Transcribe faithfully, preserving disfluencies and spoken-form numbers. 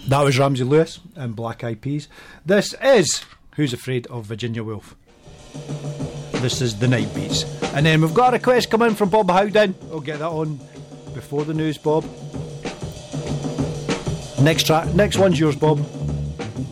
That was Ramsey Lewis and Black Eyed Peas. This is Who's Afraid of Virginia Woolf. This is the Night Beats. And then we've got a request come in from Bob Howden. I'll get that on before the news, Bob. Next track, next one's yours, Bob.